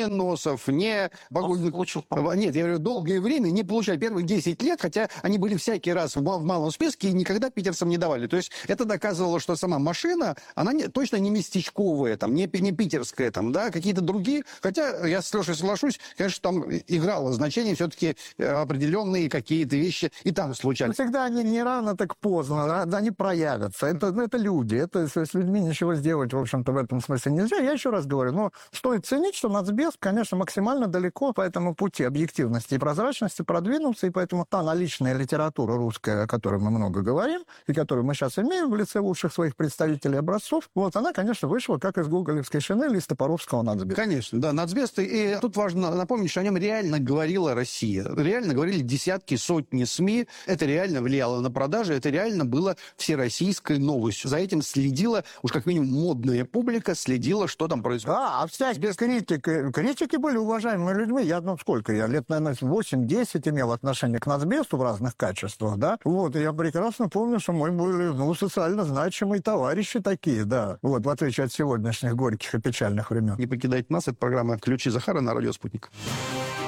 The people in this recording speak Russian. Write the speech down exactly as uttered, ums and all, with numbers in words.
ни Носов, ни Погодин. Получил. Нет, я говорю, долгое время не получали. Первых десять лет, хотя они были всякий раз в мал- в малом списке и никогда питерцам не давали. То есть это доказывало, что сама машина, она не, точно не местечковая, там, не, пи- не питерская, там, да, какие-то другие. Хотя я с Лешей соглашусь, конечно, там играло значение все-таки определенные какие-то вещи и там случались. Всегда они не рано, так поздно, а, они проявятся. Это, ну, это люди. Это с, с людьми ничего сделать, в общем-то, в этом смысле нельзя. Я еще раз говорю, но стоит ценить, что нацбест, конечно, максимально далеко по этому пути объективности и прозрачности продвинулся, и поэтому та наличная литература русская, о которой мы много говорим, и которую мы сейчас имеем в лице лучших своих представителей образцов, вот она, конечно, вышла как из гоголевской шинели, из топоровского нацбеста. Конечно, да, нацбест. И тут важно напомнить, что о нем реально говорила Россия. Реально говорили десятки, сотни СМИ. Это реально влияло на продажи, это реально было всероссийской новостью. За этим следила, уж как минимум модная публика, следила, что там происходит. Да, а всякие критики, критики были уважаемыми людьми. Я, ну, сколько я, лет, наверное, восемь-десять имел отношение к нацбесту в разных качествах, да. Вот, и я прекрасно помню, что мы были, ну, социально значимые товарищи такие, да. Вот, в отличие от сегодняшних горьких и печальных времен. Не покидайте нас. Это программа «Ключи Захара» на радио «Спутник».